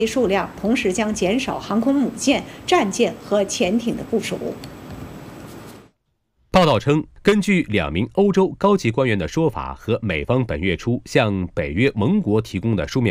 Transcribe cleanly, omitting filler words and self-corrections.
数量，同时将减少航空母舰、战舰和潜艇的部署。 报道称，根据2名欧洲高级官员的说法和美方本月初向北约盟国提供的书面